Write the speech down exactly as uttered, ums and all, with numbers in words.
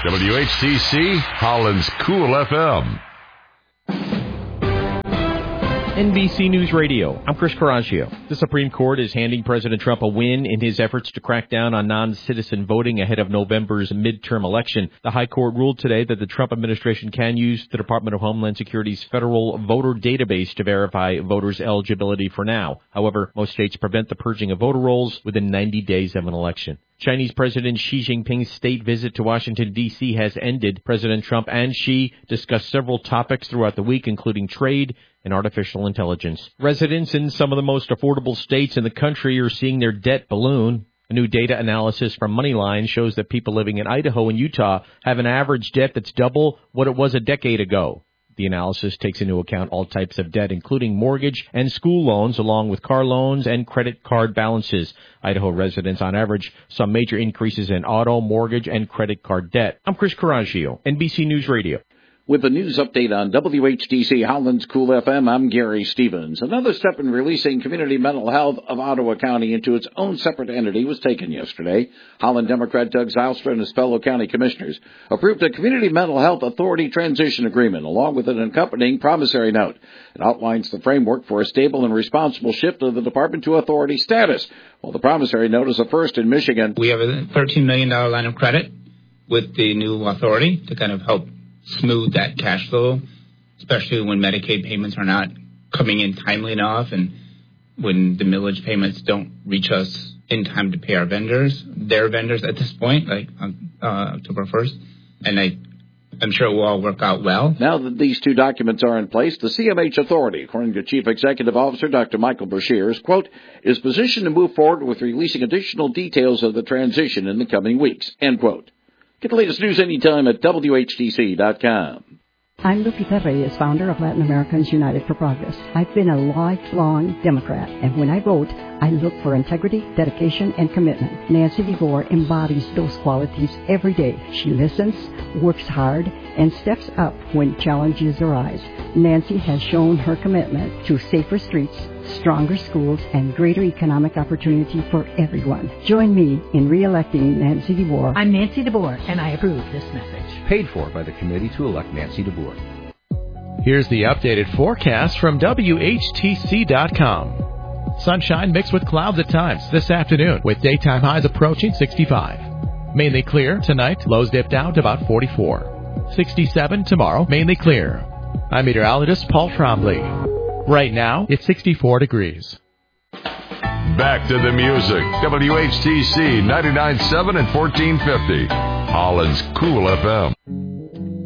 W H T C, Holland's Cool F M. N B C News Radio. I'm Chris Coraggio. The Supreme Court is handing President Trump a win in his efforts to crack down on non-citizen voting ahead of November's midterm election. The High Court ruled today that the Trump administration can use the Department of Homeland Security's federal voter database to verify voters' eligibility for now. However, most states prevent the purging of voter rolls within ninety days of an election. Chinese President Xi Jinping's state visit to Washington, D C has ended. President Trump and Xi discussed several topics throughout the week, including trade and artificial intelligence. Residents in some of the most affordable states in the country are seeing their debt balloon. A new data analysis from Moneyline shows that people living in Idaho and Utah have an average debt that's double what it was a decade ago. The analysis takes into account all types of debt, including mortgage and school loans, along with car loans and credit card balances. Idaho residents, on average, saw major increases in auto, mortgage, and credit card debt. I'm Chris Coraggio, N B C News Radio. With the news update on W H T C Holland's Cool F M, I'm Gary Stevens. Another step in releasing Community Mental Health of Ottawa County into its own separate entity was taken yesterday. Holland Democrat Doug Zylstra and his fellow county commissioners approved a Community Mental Health Authority transition agreement along with an accompanying promissory note. It outlines the framework for a stable and responsible shift of the department to authority status. While the promissory note is a first in Michigan. We have a thirteen million dollars line of credit with the new authority to kind of help smooth that cash flow, especially when Medicaid payments are not coming in timely enough and when the millage payments don't reach us in time to pay our vendors, their vendors at this point, like uh, October first. And I, I'm sure it will all work out well. Now that these two documents are in place, the C M H Authority, according to Chief Executive Officer Doctor Michael Brashears, quote, is positioned to move forward with releasing additional details of the transition in the coming weeks, end quote. Get the latest news anytime at W H T C dot com. I'm Lupita Reyes, founder of Latin Americans United for Progress. I've been a lifelong Democrat, and when I vote, I look for integrity, dedication, and commitment. Nancy DeVore embodies those qualities every day. She listens, works hard, and steps up when challenges arise. Nancy has shown her commitment to safer streets, stronger schools, and greater economic opportunity for everyone. Join me in re-electing Nancy DeVore. I'm Nancy DeVore, and I approve this message. Paid for by the committee to elect Nancy DeVore. Here's the updated forecast from W H T C dot com. Sunshine mixed with clouds at times this afternoon, with daytime highs approaching sixty-five. Mainly clear tonight, lows dip down to about forty-four. sixty-seven tomorrow, mainly clear. I'm meteorologist Paul Trombley. Right now, it's sixty-four degrees. Back to the music. W H T C ninety-nine point seven and fourteen fifty. Holland's Cool F M.